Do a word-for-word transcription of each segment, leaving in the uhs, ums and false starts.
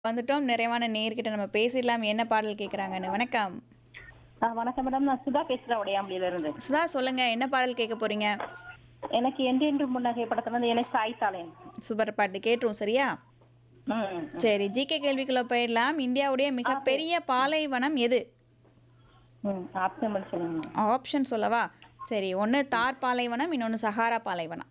வந்துட்டோம். நிறைவான நேயர்கிட்ட நம்ம பேசிடலாம். என்ன பாடல் கேட்குறாங்கன்னு. வணக்கம். ஆ வணக்கம் மேடம். நான் சுதா பேசுறேன் உடையாம்புலியிலிருந்து. சுதா சொல்லுங்க. என்ன பாடல் கேட்க போறீங்க? எனக்கு என்றென்று முன்னகை படத்துல இருந்து எனக்கு சாய்த்தாளேன். சூப்பர் பாட்டு கேட்டுருவோம் சரியா? ம், ம். சரி. ஜிகே கேள்விக்குள்ள போயிடலாம். இந்தியாவுடைய மிகப்பெரிய பாலைவனம் எது? ம். ஆப்ஷன் மட்டும் சொல்லுங்க. ஆப்ஷன் சொல்லவா? சரி. ஒன்று தார் பாலைவனம், இன்னொன்று சஹாரா பாலைவனம்.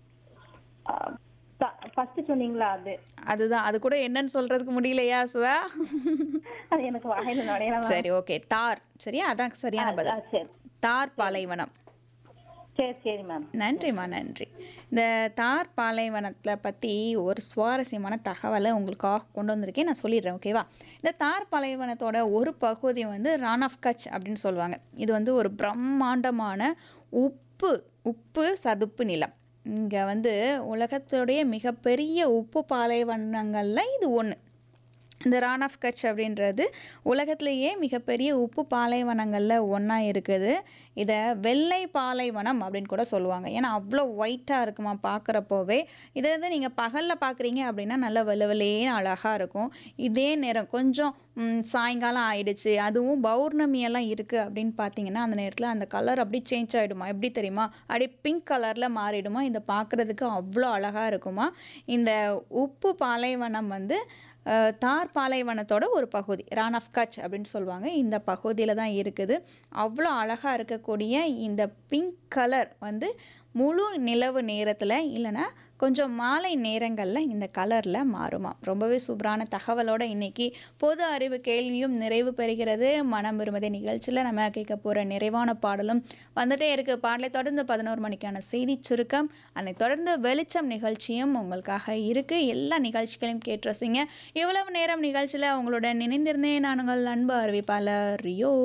ஃபர்ஸ்ட் சொன்னீங்களா அது? அதுதான். அது கூட என்னன்னு சொல்றதுக்கு முடியலையா சுதா? அது எனக்கு வாயில நுழையல. சரி ஓகே. தார். சரியா? அதான் சரியான பதில். சரி. தார் பாலைவனம். சரி சரி மேம். நன்றிம்மா நன்றி. இந்த தார் பாலைவனத்தில் பற்றி ஒரு சுவாரஸ்யமான தகவலை உங்களுக்காக கொண்டு வந்திருக்கேன். நான் சொல்லிடுறேன் ஓகேவா? இந்த தார் பாலைவனத்தோட ஒரு பகுதி வந்து ரான் ஆஃப் கட்ச் அப்படின்னு சொல்லுவாங்க. இது வந்து ஒரு பிரம்மாண்டமான உப்பு உப்பு சதுப்பு நிலம். இங்கே வந்து உலகத்துடைய மிகப்பெரிய உப்பு பாலைவனங்களில் இது ஒன்று. இந்த ரான் ஆஃப் கட்ச் அப்படின்றது உலகத்திலேயே மிகப்பெரிய உப்பு பாலைவனங்களில் ஒன்றா இருக்குது. இதை வெள்ளை பாலைவனம் அப்படின்னு கூட சொல்லுவாங்க. ஏன்னா அவ்வளோ ஒயிட்டாக இருக்குமா பார்க்குறப்போவே. இதை வந்து நீங்கள் பகலில் பார்க்குறீங்க அப்படின்னா நல்லா வெள்ளை வெள்ளையேன்னு அழகாக இருக்கும். இதே நேரம் கொஞ்சம் சாயங்காலம் ஆயிடுச்சு, அதுவும் பௌர்ணமியெல்லாம் இருக்குது அப்படின்னு பார்த்தீங்கன்னா அந்த நேரத்தில் அந்த கலர் அப்படி சேஞ்ச் ஆகிடுமா. எப்படி தெரியுமா? அப்படியே பிங்க் கலரில் மாறிடுமா. இதை பார்க்குறதுக்கு அவ்வளோ அழகாக இருக்குமா. இந்த உப்பு பாலைவனம் வந்து தார் பாலைவனத்தோட ஒரு பகுதி ரான் ஆஃப் கட்ச் அப்படின்னு சொல்லுவாங்க. இந்த பகுதியில் தான் இருக்குது. அவ்வளோ அழகாக இருக்கக்கூடிய இந்த பிங்க் கலர் வந்து முழு நிலவு நேரத்தில் இல்லைன்னா கொஞ்சம் மாலை நேரங்களில் இந்த கலரில் மாறுமா. ரொம்பவே சூப்பரான தகவலோடு இன்றைக்கி பொது அறிவு கேள்வியும் நிறைவு பெறுகிறது. மனம் விரும்புதே நிகழ்ச்சியில் நம்ம கேட்க போகிற நிறைவான பாடலும் வந்துட்டே இருக்குது. பாடலை தொடர்ந்து பதினோரு மணிக்கான செய்தி சுருக்கம், அதை தொடர்ந்து வெளிச்சம் நிகழ்ச்சியும் உங்களுக்காக இருக்குது. எல்லா நிகழ்ச்சிகளையும் கேட்டு ரசிங்க. இவ்வளவு நேரம் நிகழ்ச்சியில் உங்களுடன் இணைந்திருந்தேன் நான் உங்கள் அன்பு அறிவிப்பாளர் ரியோ.